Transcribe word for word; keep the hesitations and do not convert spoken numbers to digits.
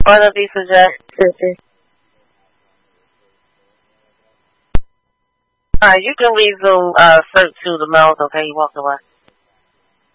Buenos dias, Jack. Fifty. Alright, you can resume uh search to the mouth, okay? You walked away.